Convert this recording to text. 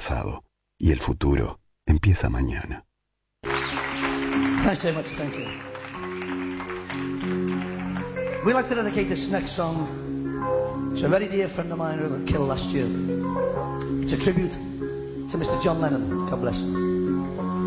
pasado y el futuro empieza mañana. Thanks very much, thank you. We'd like to dedicate this next song to a very dear friend of mine who was killed last year. It's a tribute to Mr. John Lennon. God bless him.